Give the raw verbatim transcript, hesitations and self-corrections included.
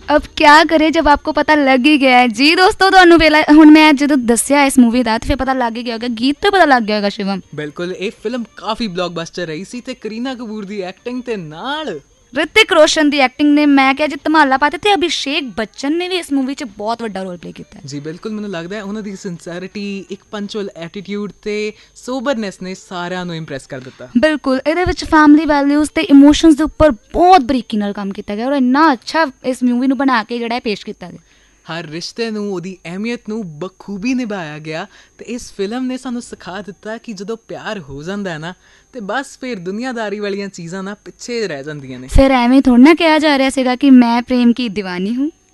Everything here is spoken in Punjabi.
अब क्या करे जब आपको पता लग ही गया है। जी दोस्तों, ਤੁਹਾਨੂੰ ਵੇਲਾ ਹੁਣ ਮੈਂ ਜਦੋਂ ਦੱਸਿਆ ਇਸ ਮੂਵੀ ਦਾ ਤੇ ਫਿਰ ਪਤਾ ਲੱਗ ਹੀ ਗਿਆ ਹੋਗਾ, ਗੀਤ ਤੋਂ ਪਤਾ ਲੱਗ ਗਿਆ ਹੋਗਾ ਸ਼ਿਵਮ। ਬਿਲਕੁਲ, ਇਹ ਫਿਲਮ ਕਾਫੀ ਬਲੌਕਬਸਟਰ ਰਹੀ ਸੀ ਤੇ ਕਰੀਨਾ ਕਪੂਰ ਦੀ ਐਕਟਿੰਗ ਤੇ ਨਾਲ ਰਿਤਿਕ ਰੋਸ਼ਨ ਦੀ ਐਕਟਿੰਗ ਨੇ ਮੈਂ ਕਿਹਾ ਜੀ ਧਮਾਲਾ ਪਾਤੇ ਤੇ ਅਭਿਸ਼ੇਕ ਬੱਚਨ ਨੇ ਵੀ ਇਸ ਮੂਵੀ 'ਚ ਬਹੁਤ ਵੱਡਾ ਰੋਲ ਪਲੇ ਕੀਤਾ ਜੀ। ਬਿਲਕੁਲ, ਮੈਨੂੰ ਲੱਗਦਾ ਹੈ ਉਹਨਾਂ ਦੀ ਸਿੰਸੈਰਿਟੀ, ਇੱਕ ਪੰਚੁਅਲ ਐਟੀਟਿਊਡ ਤੇ ਸੋਬਰਨੈਸ ਨੇ ਸਾਰਿਆਂ ਨੂੰ ਇੰਪ੍ਰੈਸ ਕਰ ਦਿੱਤਾ। ਬਿਲਕੁਲ, ਇਹਦੇ ਵਿੱਚ ਫੈਮਿਲੀ ਵੈਲਿਊਜ਼ ਤੇ ਇਮੋਸ਼ਨਸ ਦੇ ਉੱਪਰ ਬਹੁਤ ਬਰੀਕੀ ਨਾਲ ਕੰਮ ਕੀਤਾ ਗਿਆ ਔਰ ਇੰਨਾ ਅੱਛਾ ਇਸ ਮੂਵੀ ਨੂੰ ਬਣਾ ਕੇ ਜਿਹੜਾ ਹੈ ਪੇਸ਼ ਕੀਤਾ ਗਿਆ। ਹਰ ਰਿਸ਼ਤੇ ਨੂੰ, ਉਹਦੀ ਅਹਿਮੀਅਤ ਨੂੰ ਬਖੂਬੀ ਨਿਭਾਇਆ ਗਿਆ ਤੇ ਇਸ ਫਿਲਮ ਨੇ ਸਾਨੂੰ ਸਿਖਾ ਦਿੱਤਾ ਕਿ ਜਦੋਂ ਪਿਆਰ ਹੋ ਜਾਂਦਾ ਹੈ ਨਾ ਤੇ ਬਸ ਫਿਰ ਦੁਨੀਆਦਾਰੀ ਵਾਲੀਆਂ ਚੀਜ਼ਾਂ ਨਾ ਪਿੱਛੇ ਰਹਿ ਜਾਂਦੀਆਂ ਨੇ। ਫਿਰ ਐਵੇਂ ਥੋੜ੍ਹਾ ਨਾ ਕਿਹਾ ਜਾ ਰਿਹਾ ਸੀਗਾ ਕਿ ਮੈਂ ਪ੍ਰੇਮ ਕੀ ਦੀਵਾਨੀ ਹੂੰ।